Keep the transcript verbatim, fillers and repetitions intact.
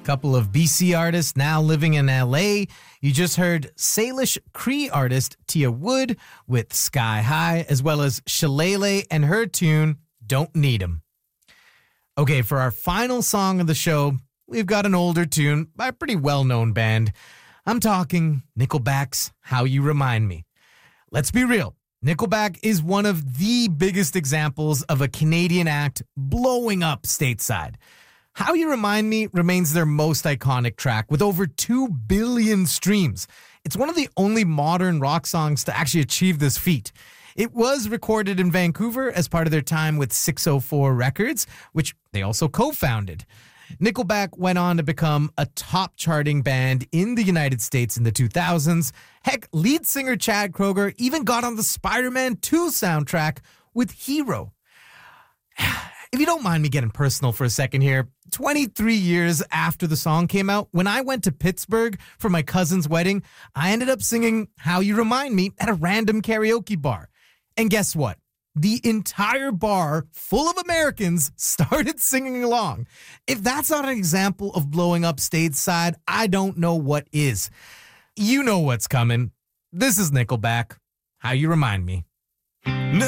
couple of B C artists now living in L A. You just heard Salish Cree artist Tia Wood with Sky High, as well as Shillelagh and her tune, Don't Need 'Em. Okay, for our final song of the show, we've got an older tune by a pretty well-known band. I'm talking Nickelback's How You Remind Me. Let's be real. Nickelback is one of the biggest examples of a Canadian act blowing up stateside. How You Remind Me remains their most iconic track with over two billion streams. It's one of the only modern rock songs to actually achieve this feat. It was recorded in Vancouver as part of their time with six oh four Records, which they also co-founded. Nickelback went on to become a top charting band in the United States in the two thousands. Heck, lead singer Chad Kroeger even got on the Spider-Man two soundtrack with Hero. If you don't mind me getting personal for a second here, twenty-three years after the song came out, when I went to Pittsburgh for my cousin's wedding, I ended up singing How You Remind Me at a random karaoke bar. And guess what? The entire bar full of Americans started singing along. If that's not an example of blowing up stateside, I don't know what is. You know what's coming. This is Nickelback. How You Remind Me.